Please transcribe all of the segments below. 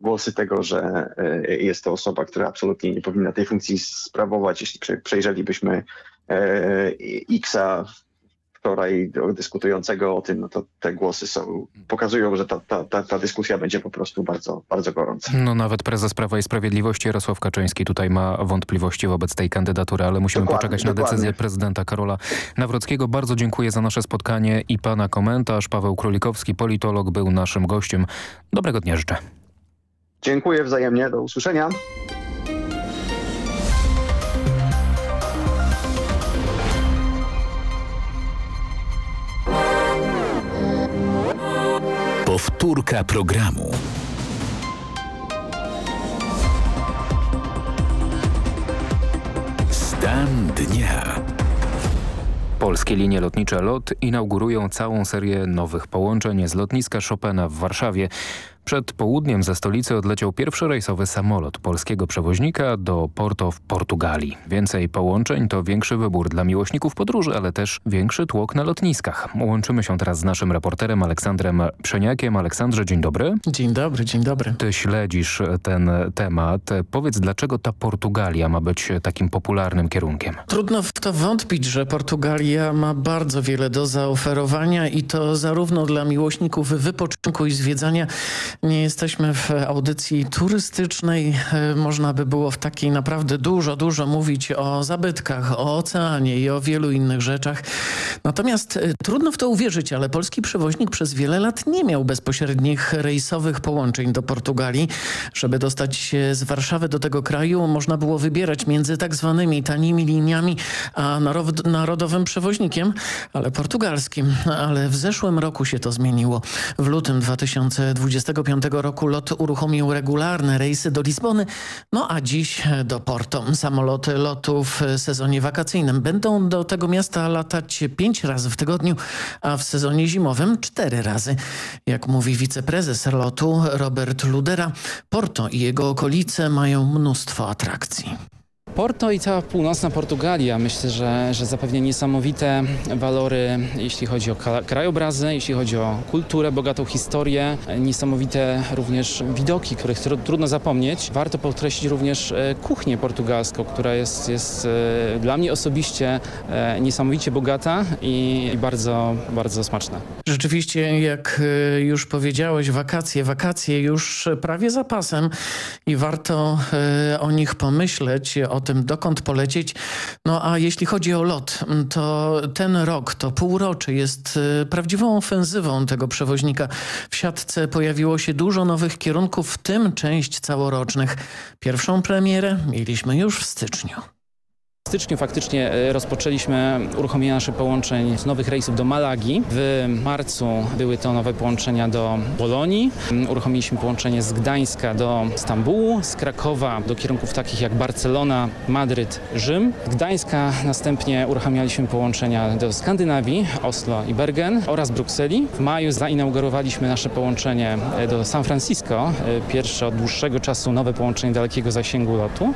głosy tego, że jest to osoba, która absolutnie nie powinna tej funkcji sprawować. Jeśli przejrzelibyśmy Xa wczoraj dyskutującego o tym, no to te głosy pokazują, że ta dyskusja będzie po prostu bardzo, bardzo gorąca. No nawet prezes Prawa i Sprawiedliwości Jarosław Kaczyński tutaj ma wątpliwości wobec tej kandydatury, ale musimy poczekać na decyzję prezydenta Karola Nawrockiego. Bardzo dziękuję za nasze spotkanie i pana komentarz. Paweł Królikowski, politolog, był naszym gościem. Dobrego dnia życzę. Dziękuję wzajemnie. Do usłyszenia. Powtórka programu. Stan dnia. Polskie linie lotnicze LOT inaugurują całą serię nowych połączeń z lotniska Chopina w Warszawie. Przed południem ze stolicy odleciał pierwszy rejsowy samolot polskiego przewoźnika do Porto w Portugalii. Więcej połączeń to większy wybór dla miłośników podróży, ale też większy tłok na lotniskach. Łączymy się teraz z naszym reporterem Aleksandrem Przeniakiem. Aleksandrze, dzień dobry. Dzień dobry, dzień dobry. Ty śledzisz ten temat. Powiedz, dlaczego ta Portugalia ma być takim popularnym kierunkiem? Trudno w to wątpić, że Portugalia ma bardzo wiele do zaoferowania i to zarówno dla miłośników wypoczynku i zwiedzania. Nie jesteśmy w audycji turystycznej. Można by było w takiej naprawdę dużo mówić o zabytkach, o oceanie i o wielu innych rzeczach. Natomiast trudno w to uwierzyć, ale polski przewoźnik przez wiele lat nie miał bezpośrednich rejsowych połączeń do Portugalii. Żeby dostać się z Warszawy do tego kraju, można było wybierać między tak zwanymi tanimi liniami a narodowym przewoźnikiem, ale portugalskim. Ale w zeszłym roku się to zmieniło. W lutym 2025 roku LOT uruchomił regularne rejsy do Lizbony, no a dziś do Porto. Samoloty LOT-u w sezonie wakacyjnym będą do tego miasta latać 5 razy w tygodniu, a w sezonie zimowym 4 razy. Jak mówi wiceprezes LOT-u Robert Ludera, Porto i jego okolice mają mnóstwo atrakcji. Porto i cała północna Portugalia myślę, że zapewnia niesamowite walory, jeśli chodzi o krajobrazy, jeśli chodzi o kulturę, bogatą historię, niesamowite również widoki, których trudno zapomnieć. Warto podkreślić również kuchnię portugalską, która jest dla mnie osobiście niesamowicie bogata i bardzo, bardzo smaczna. Rzeczywiście, jak już powiedziałeś, wakacje już prawie za pasem i warto o nich pomyśleć, o tym, dokąd polecieć. No a jeśli chodzi o LOT, to ten rok, to półrocze jest prawdziwą ofensywą tego przewoźnika. W siatce pojawiło się dużo nowych kierunków, w tym część całorocznych. Pierwszą premierę mieliśmy już w styczniu. W styczniu faktycznie rozpoczęliśmy uruchomienie naszych połączeń z nowych rejsów do Malagi. W marcu były to nowe połączenia do Bolonii. Uruchomiliśmy połączenie z Gdańska do Stambułu, z Krakowa do kierunków takich jak Barcelona, Madryt, Rzym. Z Gdańska następnie uruchamialiśmy połączenia do Skandynawii, Oslo i Bergen oraz Brukseli. W maju zainaugurowaliśmy nasze połączenie do San Francisco. Pierwsze od dłuższego czasu nowe połączenie dalekiego zasięgu lotu.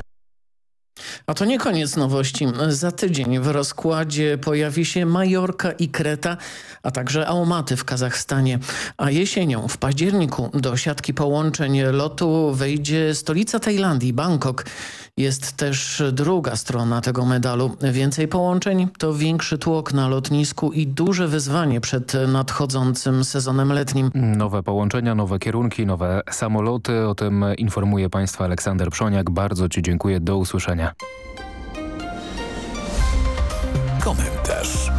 A to nie koniec nowości. Za tydzień w rozkładzie pojawi się Majorka i Kreta, a także Almaty w Kazachstanie. A jesienią, w październiku, do siatki połączeń LOT-u wejdzie stolica Tajlandii, Bangkok. Jest też druga strona tego medalu. Więcej połączeń to większy tłok na lotnisku i duże wyzwanie przed nadchodzącym sezonem letnim. Nowe połączenia, nowe kierunki, nowe samoloty. O tym informuje Państwa Aleksander Przoniak. Bardzo Ci dziękuję. Do usłyszenia. Komentarz.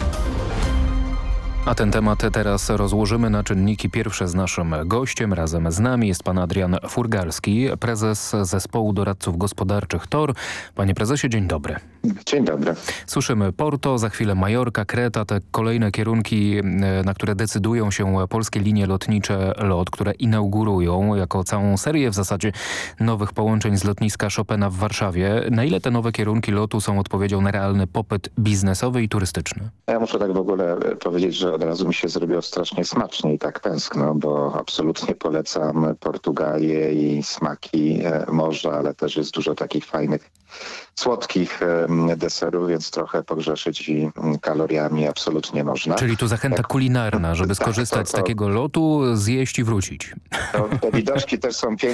A ten temat teraz rozłożymy na czynniki pierwsze z naszym gościem. Razem z nami jest pan Adrian Furgalski, prezes Zespołu Doradców Gospodarczych TOR. Panie prezesie, dzień dobry. Dzień dobry. Słyszymy Porto, za chwilę Majorka, Kreta, te kolejne kierunki, na które decydują się polskie linie lotnicze LOT, które inaugurują jako całą serię w zasadzie nowych połączeń z lotniska Chopina w Warszawie. Na ile te nowe kierunki lotu są odpowiedzią na realny popyt biznesowy i turystyczny? Ja muszę tak w ogóle powiedzieć, że od razu mi się zrobiło strasznie smacznie i tak tęskno, bo absolutnie polecam Portugalię i smaki morza, ale też jest dużo takich fajnych, słodkich deserów, więc trochę pogrzeszyć i kaloriami absolutnie można. Czyli tu zachęta kulinarna, żeby skorzystać z takiego lotu, zjeść i wrócić. Te widoczki też są piękne.